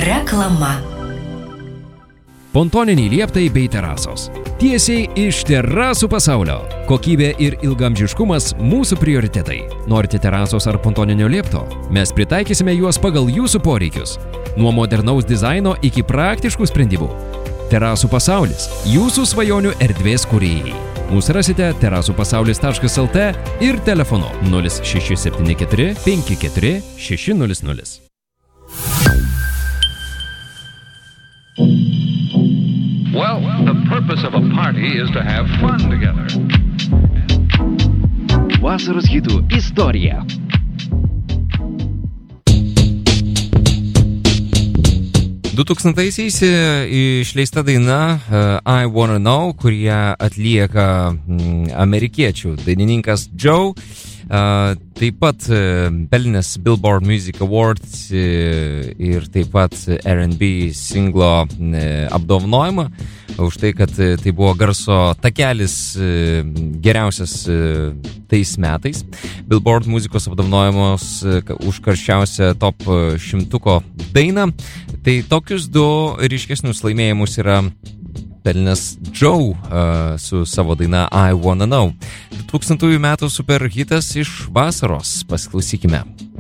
Reklama. Pontoniniai lieptai bei terasos. Tiesiai iš terasų pasaulio. Kokybė ir ilgamžiškumas mūsų prioritetai. Norite terasos ar pontoninio liepto? Mes pritaikysime juos pagal jūsų poreikius. Nuo modernaus dizaino iki praktiškų sprendimų. Terasų pasaulis – jūsų svajonių erdvės kūrėjai. Mūsų rasite terasupasaulis.lt ir telefonu 0674 54 600. Well, the purpose of a party is to have fun together. Vasaros hitų istorija. Dutūkstantaisiais išleista daina I Wanna Know, kurie atlieka amerikiečių dainininkas Joe. Taip pat pelnęs Billboard Music Awards ir taip pat R&B singlo apdovanojimą už tai, kad tai buvo garso takelis geriausias tais metais. Billboard muzikos apdovanojimus už karščiausią top 100 dainą. Tai tokius du ryškesnius laimėjimus yra pelnęs Joe su savo daina I Wanna Know. 2000 metų superhitas iš vasaros. Pasiklausykime.